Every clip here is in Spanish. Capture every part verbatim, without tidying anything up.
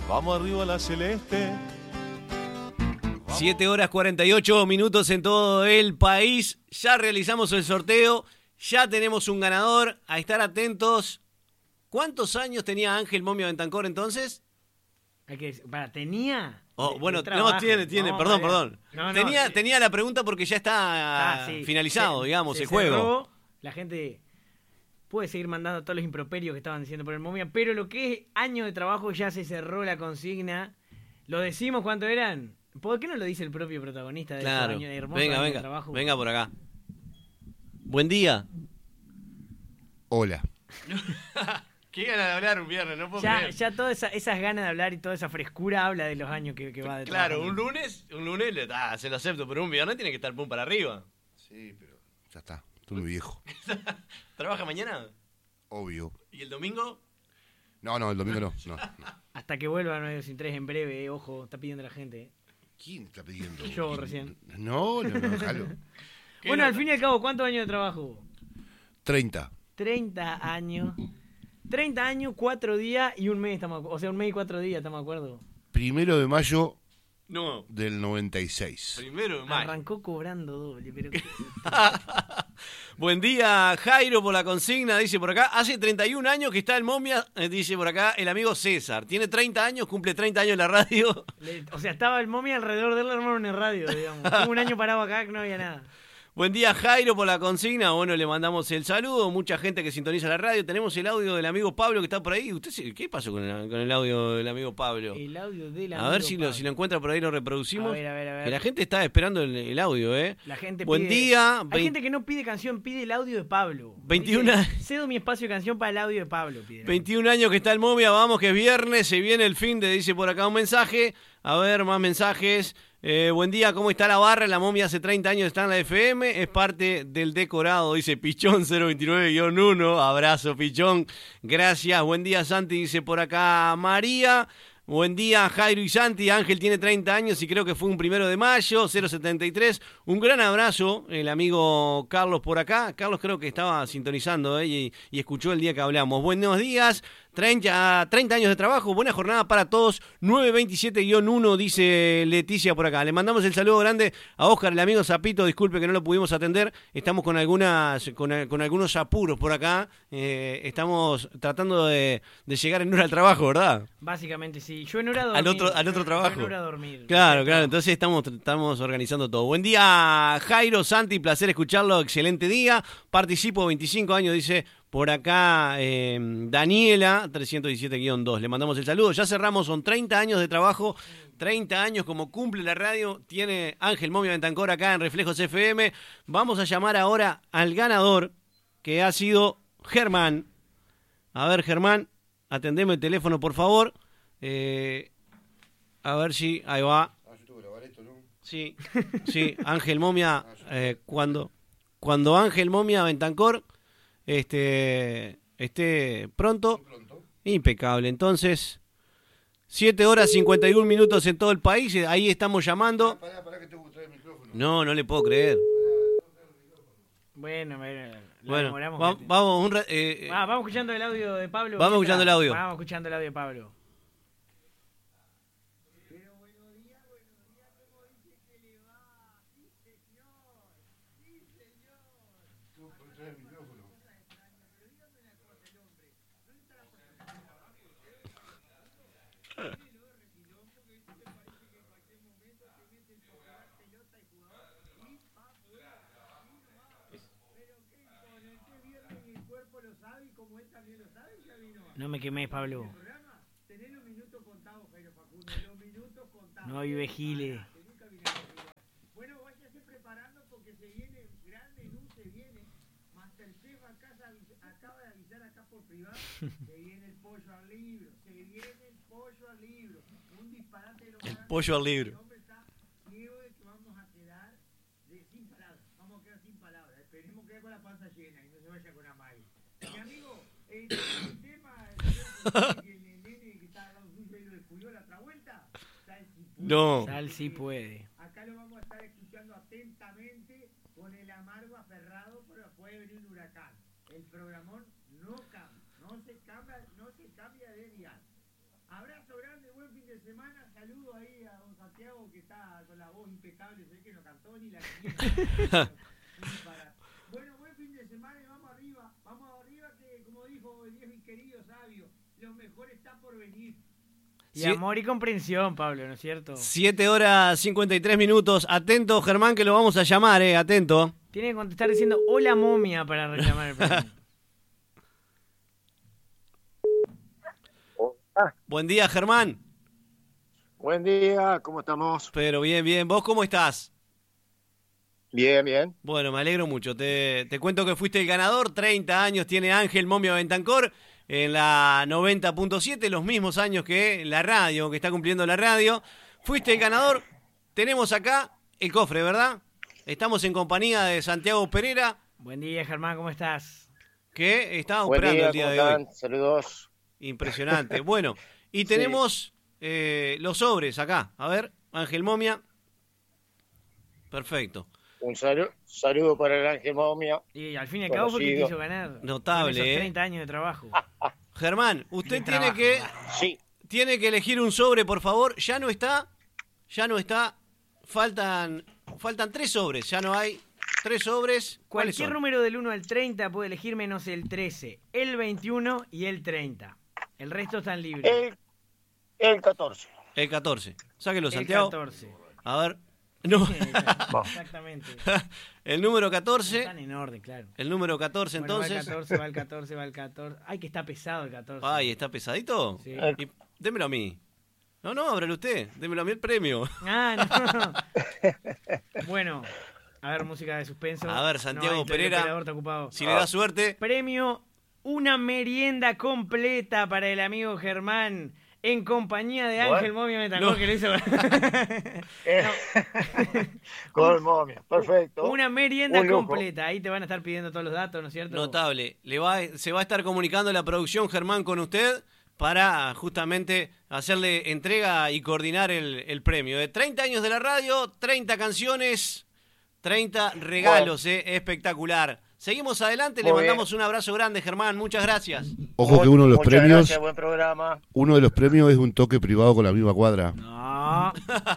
Vamos arriba la celeste. siete horas cuarenta y ocho minutos en todo el país. Ya realizamos el sorteo. Ya tenemos un ganador. A estar atentos. ¿Cuántos años tenía Ángel Momia Bentancor entonces? Hay que, para, ¿tenía? Oh, de, bueno, de no, tiene, tiene, no, perdón, vale. perdón. No, no, tenía, sí. tenía la pregunta porque ya está Ah, sí. finalizado, se, digamos, se el juego. Cerró. La gente puede seguir mandando todos los improperios que estaban diciendo por el Momia, pero lo que es años de trabajo ya se cerró la consigna. ¿Lo decimos cuánto eran? ¿Por qué no lo dice el propio protagonista de Claro. esos años, hermosos Venga, años venga, de trabajo? venga por acá. Buen día. Hola. Qué ganas de hablar un viernes, no puedo Ya, ya todas esa, esas ganas de hablar y toda esa frescura habla de los años que, que va de Claro, trabajo. un lunes, un lunes le, ah, se lo acepto, pero un viernes tiene que estar pum para arriba. Sí, pero ya está. Estoy muy viejo. ¿Trabaja mañana? Obvio. ¿Y el domingo? No, no, el domingo no. no, no. Hasta que vuelva a nueve sin tres en breve, eh, ojo, está pidiendo la gente. Eh. ¿Quién está pidiendo? Yo ¿Quién? recién. No, no, no, déjalo. Bueno, nota? al fin y al cabo, ¿cuántos años de trabajo? treinta. treinta años. treinta años, cuatro días y un mes, estamos, o sea, un mes y cuatro días, ¿estamos de acuerdo? Primero de mayo No, del noventa y seis. primero de mayo. Arrancó cobrando doble, pero... Buen día, Jairo, por la consigna, dice por acá. Hace treinta y un años que está el Momia, eh, dice por acá el amigo César. Tiene treinta años, cumple treinta años en la radio. Le- o sea, estaba el Momia alrededor del hermano en el radio, digamos. Tuvo un año parado acá que no había nada. Buen día, Jairo, por la consigna. Bueno, le mandamos el saludo. Mucha gente que sintoniza la radio. Tenemos el audio del amigo Pablo que está por ahí. ¿Usted se- qué pasó con el, con el audio del amigo Pablo? El audio de la... A ver si lo, si lo encuentra por ahí, lo reproducimos. A ver, a ver, a ver. Que la gente está esperando el, el audio, ¿eh? La gente Buen pide- día. Hay vein- gente que no pide canción, pide el audio de Pablo. veintiuno Dice, cedo mi espacio de canción para el audio de Pablo. Pide. veintiún años que está el Momia. Vamos, que es viernes. Se viene el fin de, dice por acá un mensaje. A ver, más mensajes. Eh, buen día, ¿cómo está la barra? La Momia hace treinta años está en la F M, es parte del decorado, dice Pichón cero veintinueve guión uno, abrazo Pichón, gracias, buen día Santi, dice por acá María, buen día Jairo y Santi, Ángel tiene treinta años y creo que fue un primero de mayo, cero setenta y tres, un gran abrazo, el amigo Carlos por acá, Carlos creo que estaba sintonizando eh, y, y escuchó el día que hablamos, buenos días, treinta, treinta años de trabajo, buena jornada para todos, nueve veintisiete guión uno, dice Leticia por acá. Le mandamos el saludo grande a Óscar, el amigo Zapito, disculpe que no lo pudimos atender, estamos con algunas con, con algunos apuros por acá, eh, estamos tratando de, de llegar en hora al trabajo, ¿verdad? Básicamente sí, yo en hora dormir. Al otro, al otro Yo- trabajo. Yo en hora dormir. Claro, claro, entonces estamos, estamos organizando todo. Buen día, Jairo, Santi, placer escucharlo, excelente día. Participo veinticinco años, dice por acá eh, Daniela, trescientos diecisiete guión dos. Le mandamos el saludo. Ya cerramos, son treinta años de trabajo, treinta años como cumple la radio. Tiene Ángel Momia Bentancor acá en Reflejos F M. Vamos a llamar ahora al ganador, que ha sido Germán. A ver, Germán, atendeme el teléfono, por favor. Eh, a ver si, ahí va. Sí, sí, Ángel Momia, eh, cuando, cuando Ángel Momia Bentancor este, esté pronto, impecable. Entonces, siete horas cincuenta y un minutos en todo el país, ahí estamos llamando. No, no le puedo creer. Bueno, bueno, la Bueno, demoramos, va- gente. vamos, un ra- eh, Ah, vamos escuchando el audio de Pablo. Vamos mientras. escuchando el audio. Vamos escuchando el audio de Pablo. No me quemés, Pablo. No vive Giles. Bueno, váyase preparando porque se viene gran menú, se viene. Masterchef acá, acaba de avisar acá por privado, se viene el pollo al libro, se viene el pollo al libro. Un disparate de los el pollo al libro. El hombre está ciego de que vamos a quedar de, sin palabras, vamos a quedar sin palabras. Esperemos que con la panza llena y no se vaya con amague. Mi amigo, eh, el tema que el nene que está al lado suyo y lo descubrió la otra vuelta, Sal si puede. No. Sal sí puede. Acá lo vamos a estar escuchando atentamente con el amargo aferrado, pero puede venir un huracán. El programón no cambia, no se cambia, no se cambia de dial. Abrazo grande, buen fin de de semana, saludo ahí a don Santiago que está con la voz impecable, sé que no cantó ni la quiniela. Bueno, buen fin de semana y vamos arriba, vamos arriba que como dijo el viejo y querido sabio, lo mejor está por venir. Y Sí. amor y comprensión, Pablo, ¿no es cierto? siete horas cincuenta y tres minutos. Atento, Germán, que lo vamos a llamar, eh. Atento. Tiene que contestar diciendo hola momia para reclamar el premio. Buen día, Germán. Buen día, ¿cómo estamos? Pero bien, bien. ¿Vos cómo estás? Bien, bien. Bueno, me alegro mucho. Te, te cuento que fuiste el ganador. treinta años tiene Ángel Momia Bentancor en la noventa punto siete, los mismos años que la radio, que está cumpliendo la radio. Fuiste el ganador. Tenemos acá el cofre, ¿verdad? Estamos en compañía de Santiago Pereira, Buen día, Germán, ¿cómo estás? que está Buen operando día, el día ¿cómo de hoy. están? Saludos. Impresionante. Bueno, y tenemos eh, los sobres acá. A ver, Ángel Momia. Perfecto. Un saludo, saludo para el Ángel Momia. Y al fin y al cabo fue quien Conocido. quiso ganar. Notable, Con esos eh. treinta años de trabajo. Germán, usted De tiene trabajo. que, Sí, tiene que elegir un sobre, por favor. Ya no está. Ya no está. Faltan, faltan tres sobres. Ya no hay tres sobres. ¿Cuáles Cualquier son? número del uno al treinta puede elegir menos el trece, el veintiuno y el treinta. El resto están libres. el, el catorce. El catorce. Sáquelo, El Santiago. catorce. A ver. No. Exactamente. El número catorce. Están en orden, claro. El número catorce, Bueno, entonces. va el catorce, va el catorce, va el catorce. Ay, que está pesado el catorce. Ay, ¿está pesadito? Sí. Y- démelo a mí. No, no, ábrelo usted. Démelo a mí el premio. Ah, no. Bueno, a ver, música de suspenso. A ver, Santiago No, el Pereira. operador está ocupado. Si le da suerte. Premio, una merienda completa para el amigo Germán en compañía de Ángel Bueno. Momia Bentancor, No. que lo hizo. Eh, Con el Momia, perfecto. Una merienda Un lujo. completa. Ahí te van a estar pidiendo todos los datos, ¿no es cierto? Notable. Le va, se va a estar comunicando la producción, Germán, con usted para justamente hacerle entrega y coordinar el, el premio. De treinta años de la radio, treinta canciones, treinta regalos, eh, espectacular. Seguimos adelante, le Muy mandamos un abrazo grande, Germán, muchas gracias. Ojo que uno de los Muchas premios, Gracias, buen programa. uno de los premios es un toque privado con la misma cuadra. No.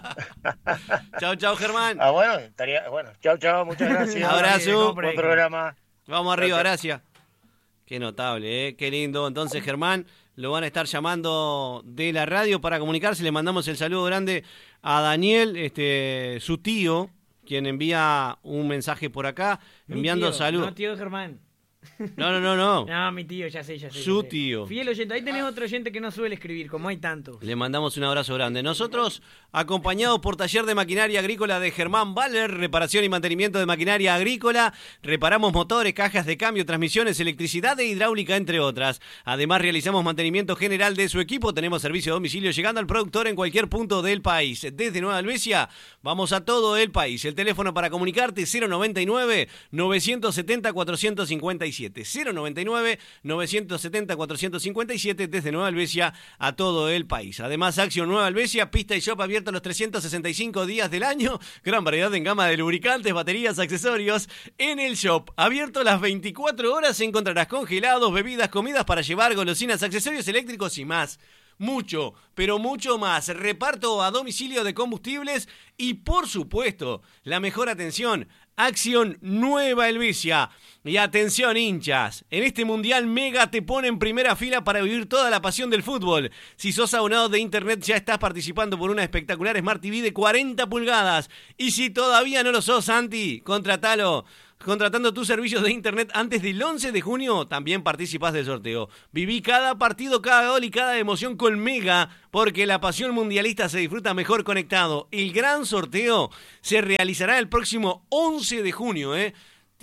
Chao, chao, Germán. Ah, bueno, estaría. Bueno, chao, chao, muchas gracias. Abrazo. Buen programa. Vamos arriba, gracias. Qué notable, ¿eh? Qué lindo. Entonces, Germán, lo van a estar llamando de la radio para comunicarse. Le mandamos el saludo grande a Daniel, este, su tío, quien envía un mensaje por acá, Mi enviando tío, saludos. No, tío Germán. No, no, no, no. No, mi tío, ya sé, ya sé. ya Su sé. tío. Fiel oyente. Ahí tenés otro oyente que no suele escribir, como hay tantos. Le mandamos un abrazo grande. Nosotros, acompañados por Taller de Maquinaria Agrícola de Germán Baller, reparación y mantenimiento de maquinaria agrícola, reparamos motores, cajas de cambio, transmisiones, electricidad e hidráulica, entre otras. Además, realizamos mantenimiento general de su equipo. Tenemos servicio a domicilio llegando al productor en cualquier punto del país. Desde Nueva Albesia, vamos a todo el país. El teléfono para comunicarte, cero noventa y nueve, novecientos setenta, cuatrocientos cincuenta y siete. cero noventa y nueve, novecientos setenta, cuatrocientos cincuenta y siete desde Nueva Albesia a todo el país. Además, Acción Nueva Albesia, pista y shop abierto los trescientos sesenta y cinco días del año. Gran variedad en gama de lubricantes, baterías, accesorios. En el shop, abierto las veinticuatro horas, encontrarás congelados, bebidas, comidas para llevar, golosinas, accesorios eléctricos y más. Mucho, pero mucho más. Reparto a domicilio de combustibles y, por supuesto, la mejor atención. Acción Nueva Helvecia. Y atención, hinchas, en este Mundial Mega te pone en primera fila para vivir toda la pasión del fútbol. Si sos abonado de internet ya estás participando por una espectacular Smart T V de cuarenta pulgadas. Y si todavía no lo sos, Santi, contratalo. Contratando tus servicios de internet antes del once de junio, también participás del sorteo. Viví cada partido, cada gol y cada emoción con Mega, porque la pasión mundialista se disfruta mejor conectado. El gran sorteo se realizará el próximo once de junio, ¿eh?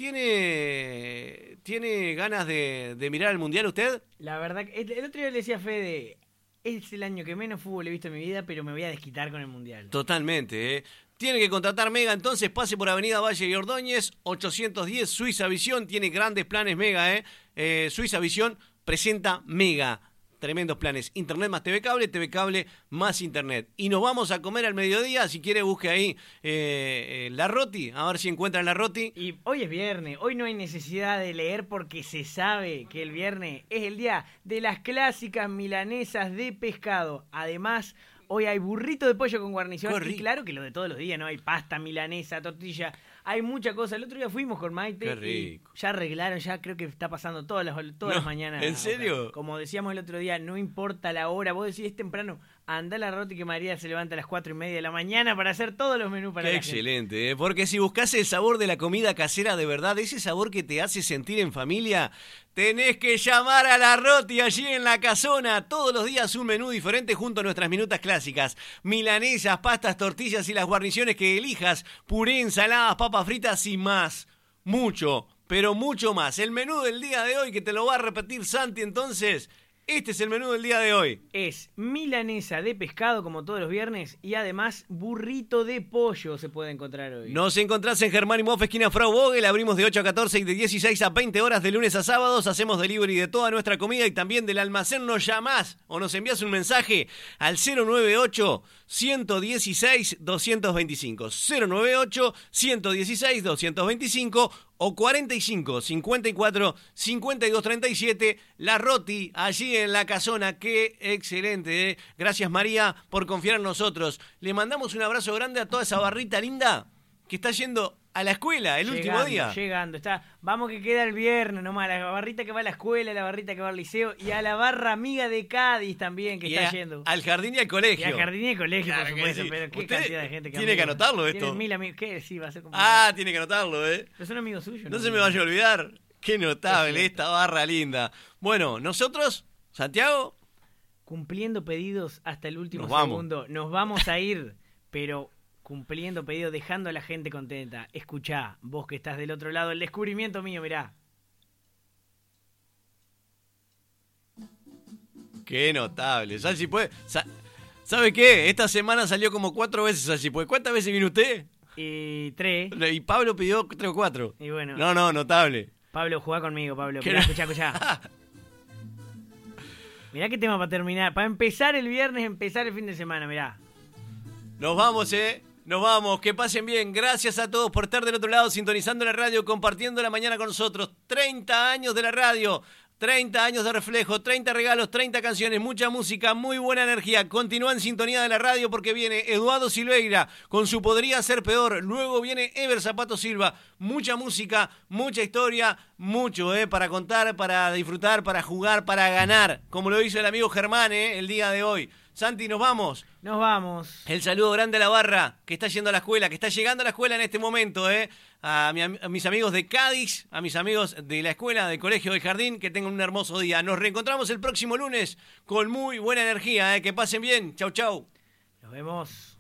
¿Tiene, ¿tiene ganas de, de mirar el Mundial usted? La verdad, que el, el otro día le decía a Fede, es el año que menos fútbol he visto en mi vida, pero me voy a desquitar con el Mundial. Totalmente, ¿eh? Tiene que contratar Mega, entonces pase por Avenida Valle y Ordóñez, ochocientos diez, Suiza Visión, tiene grandes planes Mega, ¿eh? eh Suiza Visión presenta Mega, tremendos planes, internet más T V Cable, T V Cable más internet. Y nos vamos a comer al mediodía, si quiere busque ahí eh, eh, la Roti, a ver si encuentran la Roti. Y hoy es viernes, hoy no hay necesidad de leer porque se sabe que el viernes es el día de las clásicas milanesas de pescado. Además, hoy hay burrito de pollo con guarnición. Qué rico. Y claro que lo de todos los días, ¿no? Hay pasta, milanesa, tortilla, hay mucha cosa. El otro día fuimos con Maite Qué y rico. ya arreglaron, ya creo que está pasando todas las, todas No, las mañanas. ¿en serio? Acá. Como decíamos el otro día, no importa la hora, vos decís es temprano, anda a la Roti que María se levanta a las cuatro y media de la mañana para hacer todos los menús para Qué la gente. excelente, ¿eh? Porque si buscas el sabor de la comida casera de verdad, ese sabor que te hace sentir en familia, tenés que llamar a la Roti allí en la casona. Todos los días un menú diferente junto a nuestras minutas clásicas. Milanesas, pastas, tortillas y las guarniciones que elijas. Puré, ensaladas, papas fritas y más. Mucho, pero mucho más. El menú del día de hoy que te lo va a repetir Santi entonces. Este es el menú del día de hoy. Es milanesa de pescado como todos los viernes y además burrito de pollo se puede encontrar hoy. Nos encontrás en Germán y Moff, esquina Frau Vogel. Abrimos de ocho a catorce y de dieciséis a veinte horas de lunes a sábados. Hacemos delivery de toda nuestra comida y también del almacén. Nos llamás o nos envías un mensaje al cero nueve ocho, uno uno seis, dos dos cinco. cero nueve ocho, uno uno seis, dos dos cinco o cuarenta y cinco, cincuenta y cuatro, cincuenta y dos, treinta y siete. La Roti, allí en la casona. Qué excelente, ¿eh? Gracias, María, por confiar en nosotros. Le mandamos un abrazo grande a toda esa barrita linda que está yendo a la escuela el Llegando, último día. Llegando, está. Vamos que queda el viernes nomás. La barrita que va a la escuela, la barrita que va al liceo y a la barra amiga de Cádiz también que Y está a- yendo. al jardín y al colegio. Y al jardín y al colegio, Claro por que supuesto, sí. pero qué Usted cantidad de gente que tiene que amiga. anotarlo Tiene esto. mil amigos. ¿Qué? Sí, va a ser complicado. Ah, tiene que anotarlo, ¿eh? Pero son amigos suyos. No se me vaya a olvidar. Qué notable esta barra linda. Bueno, nosotros, Santiago, Cumpliendo pedidos hasta el último Nos vamos. segundo. Nos vamos a ir, pero cumpliendo pedidos, dejando a la gente contenta. Escuchá, vos que estás del otro lado, el descubrimiento mío, mirá. qué notable. Salsi puede. Sa- ¿Sabe qué? Esta semana salió como cuatro veces Salsi puede. ¿Cuántas veces vino usted? Y tres. Y Pablo pidió tres o cuatro. Y bueno, No, no, notable. Pablo, jugá conmigo, Pablo. ¿Qué Mirá, no? escuchá, escuchá. Mirá qué tema para terminar. Para empezar el viernes, empezar el fin de semana, mirá. Nos vamos, ¿eh? Nos vamos. Que pasen bien. Gracias a todos por estar del otro lado, sintonizando la radio, compartiendo la mañana con nosotros. treinta años de la radio. treinta años de reflejo, treinta regalos, treinta canciones, mucha música, muy buena energía. Continúa en sintonía de la radio porque viene Eduardo Silveira con su Podría Ser Peor. Luego viene Ever Zapato Silva. Mucha música, mucha historia, mucho eh, para contar, para disfrutar, para jugar, para ganar. Como lo hizo el amigo Germán eh, el día de hoy. Santi, nos vamos. Nos vamos. El saludo grande a la barra que está yendo a la escuela, que está llegando a la escuela en este momento, ¿eh? A, mi, a mis amigos de Cádiz, a mis amigos de la escuela, del colegio, del jardín, que tengan un hermoso día. Nos reencontramos el próximo lunes con muy buena energía, ¿eh? Que pasen bien. Chau, chau. Nos vemos.